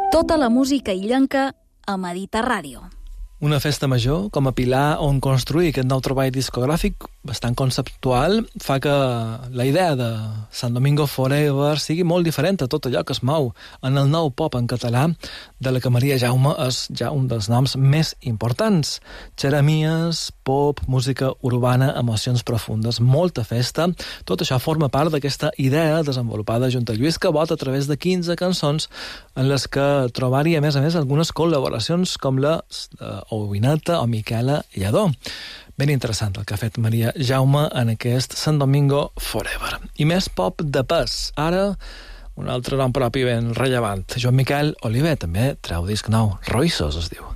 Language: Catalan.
Tota la música illenca a Mediterràdio. Una festa major com a pilar on construir aquest nou treball discogràfic bastant conceptual fa que la idea de Sant Domingo Forever sigui molt diferent a tot allò que es mou en el nou pop en català, de la que Maria Jaume és ja un dels noms més importants. Xeremies, pop, música urbana, emocions profundes, molta festa, tot això forma part d'aquesta idea desenvolupada junt a Lluís Cabot a través de 15 cançons en les que trobar-hi, a més, algunes col·laboracions com la Ovineta o Miquela Lledó. Ben interessant el que ha fet Maria Jaume en aquest Sant Domingo Forever. I més pop de pes. Ara, un altre nom propi ben rellevant. Joan Miquel Oliver també treu disc nou. Roïssos es diu.